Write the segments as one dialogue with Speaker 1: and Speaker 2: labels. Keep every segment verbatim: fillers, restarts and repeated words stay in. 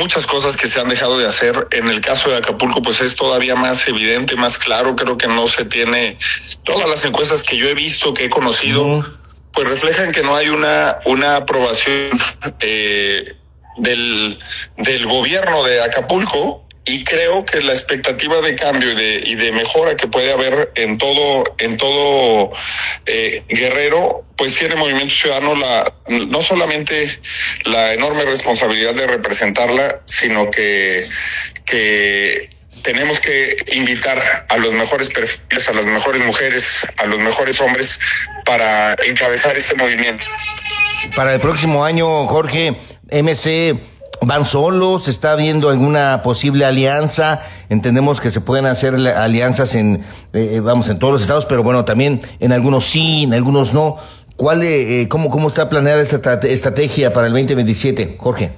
Speaker 1: muchas cosas que se han dejado de hacer. En el caso de Acapulco, pues es todavía más evidente, más claro. Creo que no se tiene, todas las encuestas que yo he visto, que he conocido, uh-huh. pues reflejan que no hay una, una aprobación eh, del, del gobierno de Acapulco. Y creo que la expectativa de cambio y de, y de mejora que puede haber en todo, en todo eh, Guerrero, pues tiene Movimiento Ciudadano la, no solamente la enorme responsabilidad de representarla, sino que, que tenemos que invitar a los mejores perfiles, a las mejores mujeres, a los mejores hombres para encabezar este movimiento.
Speaker 2: Para el próximo año, Jorge, M C ¿van solos? ¿Está viendo alguna posible alianza? Entendemos que se pueden hacer alianzas en, eh, vamos, en todos los estados, pero bueno, también en algunos sí, en algunos no. ¿Cuál, eh, cómo, cómo está planeada esta estrategia para el veinte veintisiete, Jorge?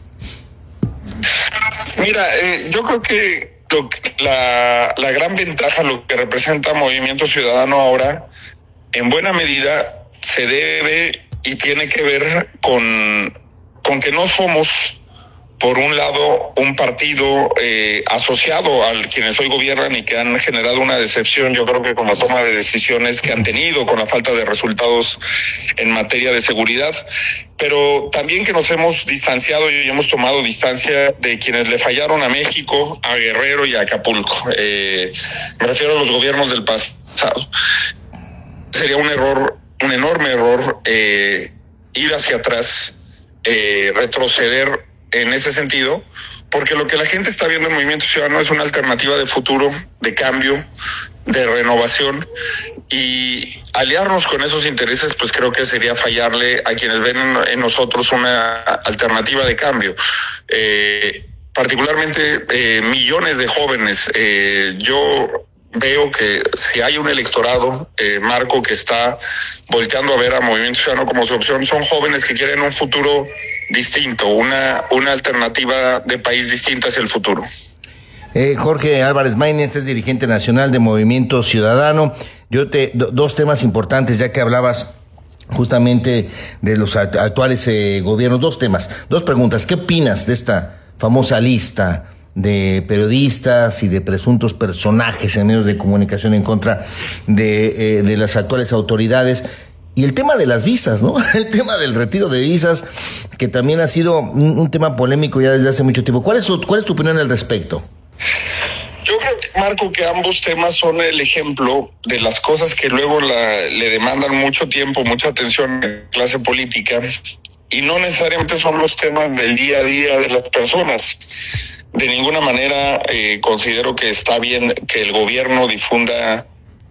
Speaker 1: Mira, eh, yo creo que lo, la, la gran ventaja, lo que representa Movimiento Ciudadano ahora, en buena medida se debe y tiene que ver con, con que no somos, por un lado, un partido eh, asociado al quienes hoy gobiernan y que han generado una decepción, yo creo que con la toma de decisiones que han tenido, con la falta de resultados en materia de seguridad, pero también que nos hemos distanciado y hemos tomado distancia de quienes le fallaron a México, a Guerrero y a Acapulco. Eh, me refiero a los gobiernos del pasado. Sería un error, un enorme error, eh, ir hacia atrás, eh, retroceder en ese sentido, porque lo que la gente está viendo en Movimiento Ciudadano es una alternativa de futuro, de cambio, de renovación, y aliarnos con esos intereses, pues creo que sería fallarle a quienes ven en, en nosotros una alternativa de cambio. Eh, particularmente eh, millones de jóvenes. Eh, yo veo que si hay un electorado, eh, Marco, que está volteando a ver a Movimiento Ciudadano como su opción, son jóvenes que quieren un futuro distinto, una, una alternativa de país distinta hacia el futuro.
Speaker 2: Eh, Jorge Álvarez Maínez es dirigente nacional de Movimiento Ciudadano. Yo te do, dos temas importantes, ya que hablabas justamente de los actuales eh, gobiernos, dos temas, dos preguntas. ¿Qué opinas de esta famosa lista de periodistas y de presuntos personajes en medios de comunicación en contra de, eh, de las actuales autoridades? Y el tema de las visas, ¿no? El tema del retiro de visas, que también ha sido un, un tema polémico ya desde hace mucho tiempo. ¿Cuál es, su, cuál es tu opinión al respecto?
Speaker 1: Yo creo, Marco, que ambos temas son el ejemplo de las cosas que luego la, le demandan mucho tiempo, mucha atención en la clase política, y no necesariamente son los temas del día a día de las personas. De ninguna manera eh, considero que está bien que el gobierno difunda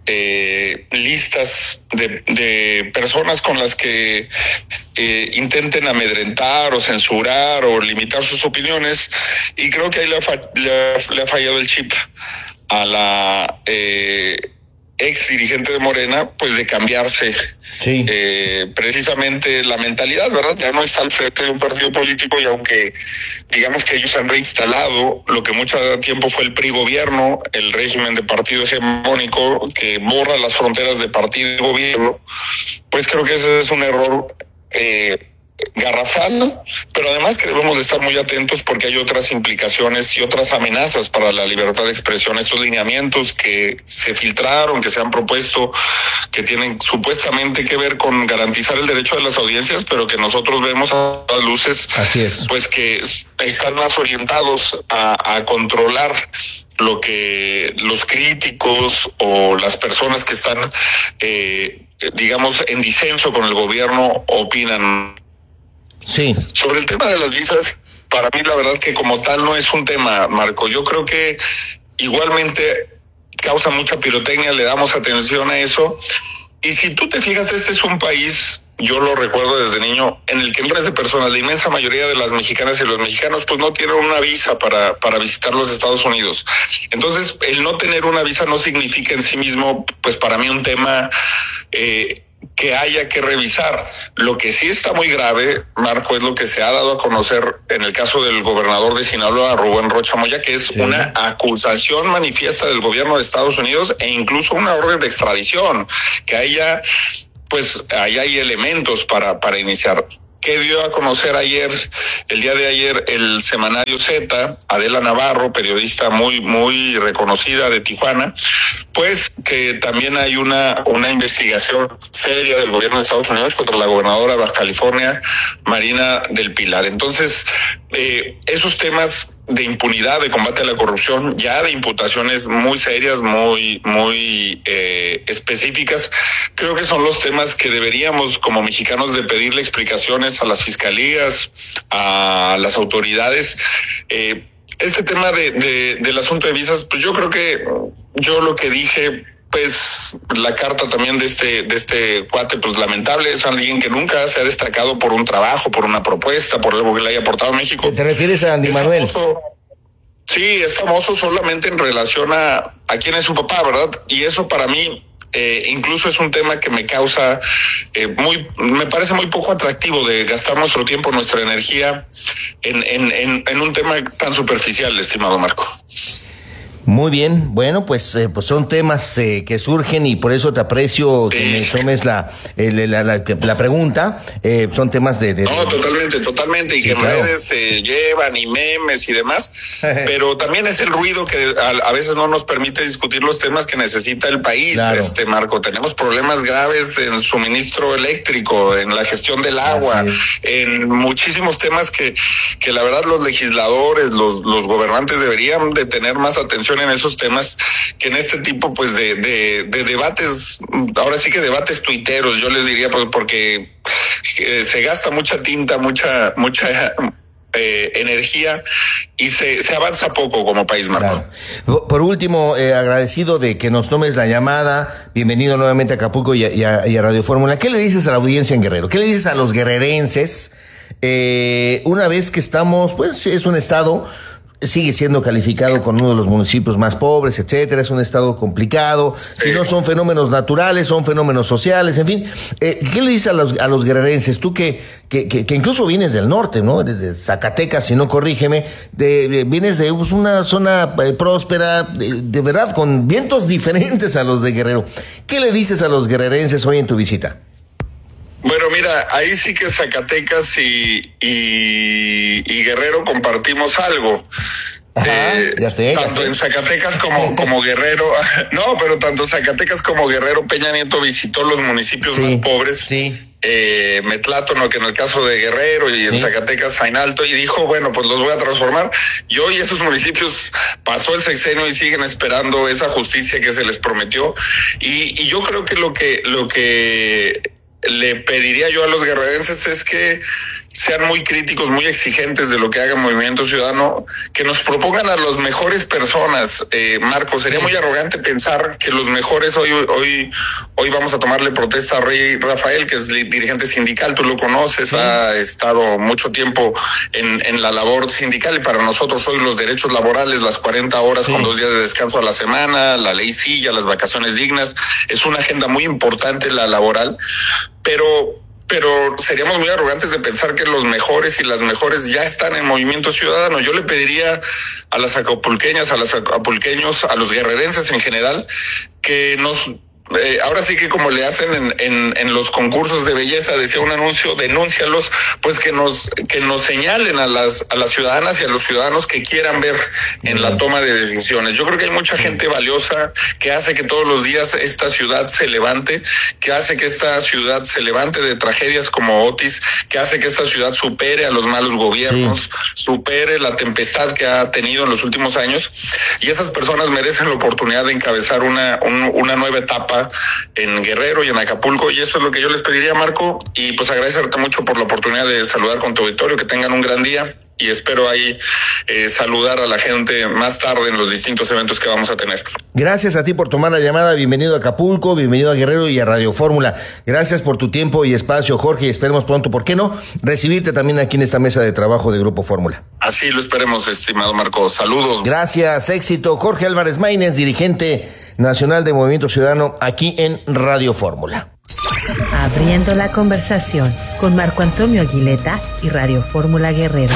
Speaker 1: Eh, listas de, de personas con las que eh, intenten amedrentar o censurar o limitar sus opiniones, y creo que ahí le ha, le ha, le ha fallado el chip a la eh, ex dirigente de Morena, pues de cambiarse sí. eh, precisamente la mentalidad, ¿verdad? Ya no está al frente de un partido político, y aunque digamos que ellos han reinstalado lo que mucho tiempo fue el P R I gobierno, el régimen de partido hegemónico que borra las fronteras de partido y gobierno, pues creo que ese es un error eh, garrafal, pero además que debemos de estar muy atentos porque hay otras implicaciones y otras amenazas para la libertad de expresión. Estos lineamientos que se filtraron, que se han propuesto, que tienen supuestamente que ver con garantizar el derecho de las audiencias, pero que nosotros vemos a las luces,
Speaker 2: así es,
Speaker 1: pues que están más orientados a, a controlar lo que los críticos o las personas que están, eh, digamos, en disenso con el gobierno opinan.
Speaker 2: Sí.
Speaker 1: Sobre el tema de las visas, para mí la verdad que como tal no es un tema, Marco. Yo creo que igualmente causa mucha pirotecnia, le damos atención a eso. Y si tú te fijas, este es un país, yo lo recuerdo desde niño, en el que miles de personas, la inmensa mayoría de las mexicanas y los mexicanos, pues no tienen una visa para, para visitar los Estados Unidos. Entonces, el no tener una visa no significa en sí mismo, pues para mí un tema eh, que haya que revisar. Lo que sí está muy grave, Marco, es lo que se ha dado a conocer en el caso del gobernador de Sinaloa, Rubén Rocha Moya, que es sí. una acusación manifiesta del gobierno de Estados Unidos e incluso una orden de extradición, que haya, pues ahí hay elementos para, para iniciar. que dio a conocer ayer, el día de ayer, el semanario Z, Adela Navarro, periodista muy, muy reconocida de Tijuana, pues que también hay una, una investigación seria del gobierno de Estados Unidos contra la gobernadora de Baja California, Marina del Pilar. Entonces, eh, esos temas de impunidad, de combate a la corrupción, ya de imputaciones muy serias, muy, muy eh, específicas, creo que son los temas que deberíamos como mexicanos de pedirle explicaciones a las fiscalías, a las autoridades. Eh, este tema de, de, del asunto de visas, pues yo creo que yo lo que dije, pues la carta también de este de este cuate, pues lamentable, es alguien que nunca se ha destacado por un trabajo, por una propuesta, por algo que le haya aportado a México.
Speaker 2: ¿Te refieres a Andy Manuel?
Speaker 1: Famoso, sí, es famoso solamente en relación a, a quién es su papá, ¿verdad? Y eso para mí eh, incluso es un tema que me causa eh, muy, me parece muy poco atractivo de gastar nuestro tiempo, nuestra energía en, en, en, en un tema tan superficial, estimado Marco.
Speaker 2: Muy bien, bueno, pues eh, pues son temas eh, que surgen y por eso te aprecio sí. que me tomes la el, la, la, la pregunta. Eh, son temas de, de...
Speaker 1: No, totalmente, totalmente, y sí, que claro. redes se llevan y memes y demás, pero también es el ruido que a, a veces no nos permite discutir los temas que necesita el país, claro. este Marco. Tenemos problemas graves en suministro eléctrico, en la gestión del agua, en muchísimos temas que, que la verdad los legisladores, los, los gobernantes deberían de tener más atención en esos temas que en este tipo pues de, de, de debates, ahora sí que debates tuiteros, yo les diría, pues porque eh, se gasta mucha tinta, mucha, mucha eh, energía y se, se avanza poco como país, Marco.
Speaker 2: Claro. Por último, eh, agradecido de que nos tomes la llamada, bienvenido nuevamente a Acapulco y a, y a, y a Radio Fórmula. ¿Qué le dices a la audiencia en Guerrero? ¿Qué le dices a los guerrerenses? Eh, una vez que estamos, pues es un estado, sigue siendo calificado con uno de los municipios más pobres, etcétera, es un estado complicado, sí. Si no son fenómenos naturales, son fenómenos sociales, en fin, eh, ¿qué le dices a los, a los guerrerenses? Tú que, que, que, que incluso vienes del norte, ¿no? Desde Zacatecas, si no corrígeme, de, de, vienes de pues, una zona eh, próspera, de, de verdad, con vientos diferentes a los de Guerrero. ¿Qué le dices a los guerrerenses hoy en tu visita?
Speaker 1: Bueno, mira, ahí sí que Zacatecas y, y, y Guerrero compartimos algo.
Speaker 2: Ajá, eh, ya sé, ya
Speaker 1: tanto
Speaker 2: sé.
Speaker 1: en Zacatecas como, como Guerrero, no, pero tanto Zacatecas como Guerrero, Peña Nieto visitó los municipios sí, más pobres.
Speaker 2: Sí.
Speaker 1: Eh, Metlátono, que en el caso de Guerrero, y en sí. Zacatecas, Jainalto, y dijo, bueno, pues los voy a transformar. Y hoy esos municipios pasó el sexenio y siguen esperando esa justicia que se les prometió. Y, y yo creo que lo que, lo que le pediría yo a los guerrerenses es que sean muy críticos, muy exigentes de lo que haga Movimiento Ciudadano, que nos propongan a las mejores personas. Eh, Marco, sería muy arrogante pensar que los mejores hoy hoy hoy vamos a tomarle protesta a Rey Rafael, que es dirigente sindical, tú lo conoces, sí. Ha estado mucho tiempo en, en la labor sindical, y para nosotros hoy los derechos laborales, las cuarenta horas sí. con dos días de descanso a la semana, la ley silla, las vacaciones dignas, es una agenda muy importante la laboral, pero pero seríamos muy arrogantes de pensar que los mejores y las mejores ya están en Movimiento Ciudadano. Yo le pediría a las acapulqueñas, a los acapulqueños, a los guerrerenses en general, que nos... Eh, ahora sí que como le hacen en, en, en los concursos de belleza, decía un anuncio, denúncialos, pues que nos que nos señalen a las a las ciudadanas y a los ciudadanos que quieran ver en la toma de decisiones. Yo creo que hay mucha gente valiosa que hace que todos los días esta ciudad se levante, que hace que esta ciudad se levante de tragedias como Otis, que hace que esta ciudad supere a los malos gobiernos, sí. supere la tempestad que ha tenido en los últimos años, y esas personas merecen la oportunidad de encabezar una un, una nueva etapa en Guerrero y en Acapulco, y eso es lo que yo les pediría, Marco, y pues agradecerte mucho por la oportunidad de saludar con tu auditorio, que tengan un gran día, y espero ahí eh, saludar a la gente más tarde en los distintos eventos que vamos a tener.
Speaker 2: Gracias a ti por tomar la llamada, bienvenido a Acapulco, bienvenido a Guerrero y a Radio Fórmula. Gracias por tu tiempo y espacio, Jorge, y esperemos pronto, ¿por qué no?, recibirte también aquí en esta mesa de trabajo de Grupo Fórmula.
Speaker 1: Así lo esperemos, estimado Marco. Saludos.
Speaker 2: Gracias, éxito. Jorge Álvarez Maínez, dirigente nacional de Movimiento Ciudadano, aquí en Radio Fórmula.
Speaker 3: Abriendo la conversación con Marco Antonio Aguileta y Radio Fórmula Guerrero.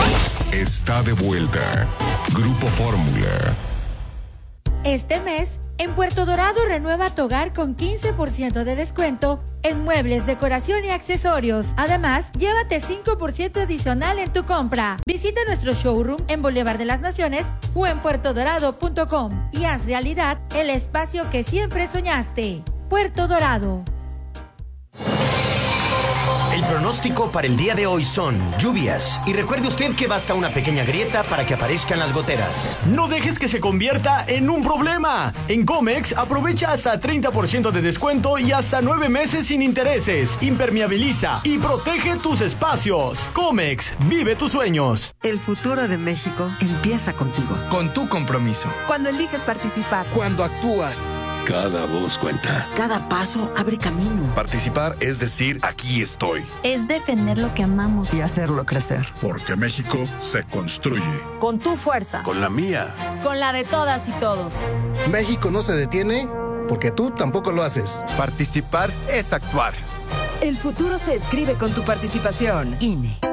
Speaker 4: Está de vuelta Grupo Fórmula.
Speaker 5: Este mes,
Speaker 4: En Puerto Dorado renueva tu hogar con quince por ciento de descuento en muebles, decoración y accesorios. Además, llévate cinco por ciento adicional en tu compra. Visita nuestro showroom en Boulevard de las Naciones o en puerto dorado punto com y haz realidad el espacio que siempre soñaste. Puerto Dorado.
Speaker 5: El pronóstico para el día de hoy son lluvias. Y recuerde usted que basta una pequeña grieta para que aparezcan las goteras.
Speaker 6: No dejes que se convierta en un problema. En Comex aprovecha hasta treinta por ciento de descuento y hasta nueve meses sin intereses. Impermeabiliza y protege tus espacios. Comex, vive tus sueños.
Speaker 7: El futuro de México empieza contigo.
Speaker 8: Con tu compromiso.
Speaker 9: Cuando eliges participar.
Speaker 8: Cuando actúas.
Speaker 10: Cada voz cuenta.
Speaker 7: Cada paso abre camino.
Speaker 10: Participar es decir, aquí estoy.
Speaker 11: Es defender lo que amamos.
Speaker 7: Y hacerlo crecer.
Speaker 12: Porque México se construye.
Speaker 9: Con tu fuerza.
Speaker 10: Con la mía.
Speaker 9: Con la de todas y todos.
Speaker 13: México no se detiene porque tú tampoco lo haces.
Speaker 8: Participar es actuar.
Speaker 9: El futuro se escribe con tu participación. I N E.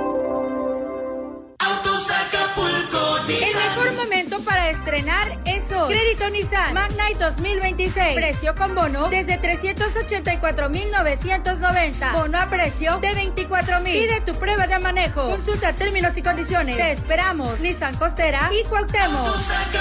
Speaker 4: El mejor momento para estrenar es hoy. Crédito Nissan Magnite dos mil veintiséis. Precio con bono desde trescientos ochenta y cuatro mil novecientos noventa. Bono a precio de veinticuatro mil. Pide tu prueba de manejo. Consulta términos y condiciones. Te esperamos. Nissan Costera y Cuauhtémoc.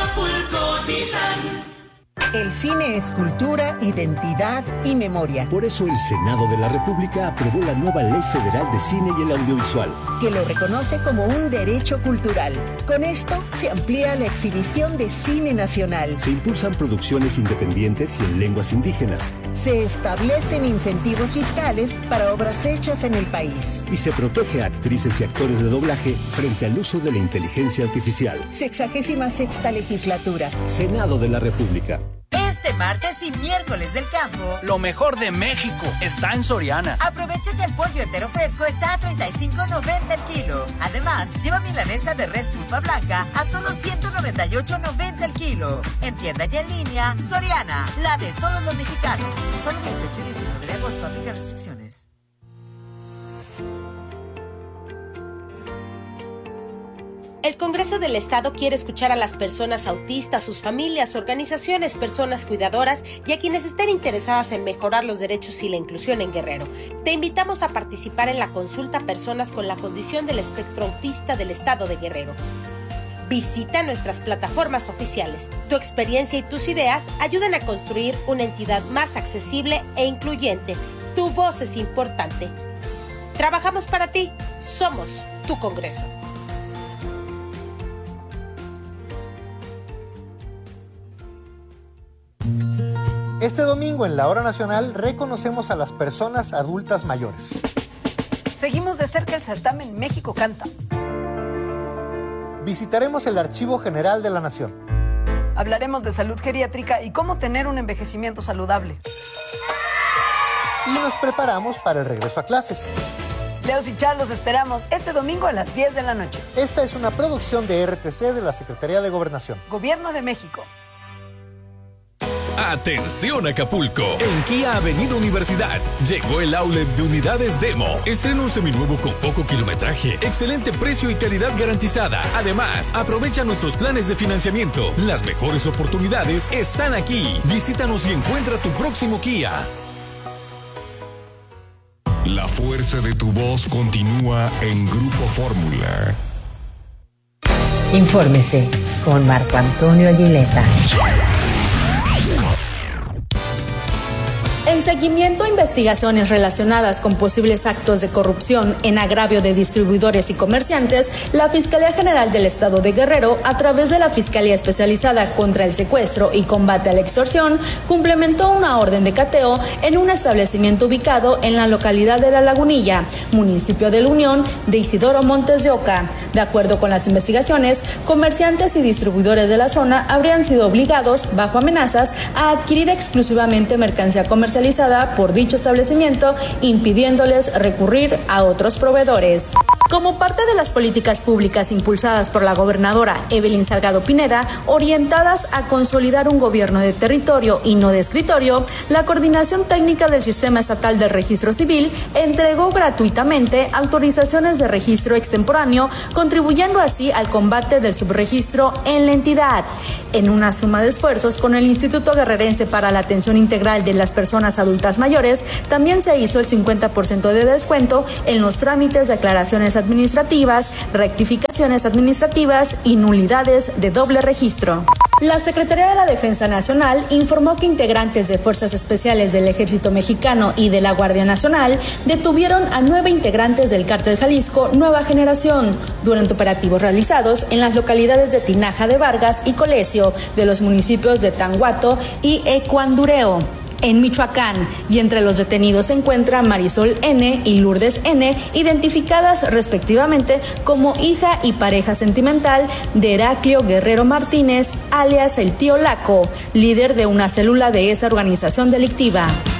Speaker 14: El cine es cultura, identidad y memoria.
Speaker 15: Por eso el Senado de la República aprobó la nueva Ley Federal de Cine y el Audiovisual,
Speaker 14: que lo reconoce como un derecho cultural. Con esto se amplía la exhibición de cine nacional.
Speaker 15: Se impulsan producciones independientes y en lenguas indígenas.
Speaker 14: Se establecen incentivos fiscales para obras hechas en el país.
Speaker 15: Y se protege a actrices y actores de doblaje frente al uso de la inteligencia artificial.
Speaker 14: Sexagésima sexta legislatura.
Speaker 15: Senado de la República.
Speaker 16: Este martes y miércoles del campo,
Speaker 17: lo mejor de México está en Soriana.
Speaker 16: Aprovecha que el pollo entero fresco está a treinta y cinco noventa el kilo. Además, lleva milanesa de res pulpa blanca a solo ciento noventa y ocho noventa el kilo. En tienda y en línea, Soriana, la de todos los mexicanos. Solo dieciocho y diecinueve de agosto, aplica restricciones.
Speaker 18: El Congreso del Estado quiere escuchar a las personas autistas, sus familias, organizaciones, personas cuidadoras y a quienes estén interesadas en mejorar los derechos y la inclusión en Guerrero. Te invitamos a participar en la consulta Personas con la Condición del Espectro Autista del Estado de Guerrero. Visita nuestras plataformas oficiales. Tu experiencia y tus ideas ayudan a construir una entidad más accesible e incluyente. Tu voz es importante. Trabajamos para ti. Somos tu Congreso.
Speaker 19: Este domingo en la Hora Nacional reconocemos a las personas adultas mayores.
Speaker 9: Seguimos de cerca el certamen México Canta.
Speaker 19: Visitaremos el Archivo General de la Nación.
Speaker 9: Hablaremos de salud geriátrica y cómo tener un envejecimiento saludable.
Speaker 19: Y nos preparamos para el regreso a clases.
Speaker 9: Leos y Char los esperamos este domingo a las diez de la noche.
Speaker 19: Esta es una producción de R T C de la Secretaría de Gobernación.
Speaker 9: Gobierno de México.
Speaker 20: Atención Acapulco, en Kia Avenida Universidad llegó el outlet de unidades Demo. Estrena un seminuevo con poco kilometraje, excelente precio y calidad garantizada. Además, aprovecha nuestros planes de financiamiento. Las mejores oportunidades están aquí. Visítanos y encuentra tu próximo Kia.
Speaker 1: La fuerza de tu voz continúa en Grupo Fórmula.
Speaker 3: Infórmese con Marco Antonio Aguileta.
Speaker 4: En seguimiento a investigaciones relacionadas con posibles actos de corrupción en agravio de distribuidores y comerciantes, la Fiscalía General del Estado de Guerrero, a través de la Fiscalía Especializada contra el Secuestro y Combate a la Extorsión, complementó una orden de cateo en un establecimiento ubicado en la localidad de La Lagunilla, municipio de La Unión de Isidoro Montes de Oca. De acuerdo con las investigaciones, comerciantes y distribuidores de la zona habrían sido obligados, bajo amenazas, a adquirir exclusivamente mercancía comercial por dicho establecimiento, impidiéndoles recurrir a otros proveedores. Como parte de las políticas públicas impulsadas por la gobernadora Evelyn Salgado Pineda, orientadas a consolidar un gobierno de territorio y no de escritorio, la Coordinación Técnica del Sistema Estatal del Registro Civil entregó gratuitamente autorizaciones de registro extemporáneo, contribuyendo así al combate del subregistro en la entidad. En una suma de esfuerzos con el Instituto Guerrerense para la Atención Integral de las Personas Adultas Mayores, también se hizo el cincuenta por ciento de descuento en los trámites de aclaraciones administrativas, rectificaciones administrativas y nulidades de doble registro. La Secretaría de la Defensa Nacional informó que integrantes de Fuerzas Especiales del Ejército Mexicano y de la Guardia Nacional detuvieron a nueve integrantes del Cártel Jalisco Nueva Generación durante operativos realizados en las localidades de Tinaja de Vargas y Colesio de los municipios de Tanguato y Ecuandureo, en Michoacán, y entre los detenidos se encuentra Marisol N. y Lourdes N., identificadas respectivamente como hija y pareja sentimental de Heraclio Guerrero Martínez, alias el Tío Laco, líder de una célula de esa organización delictiva.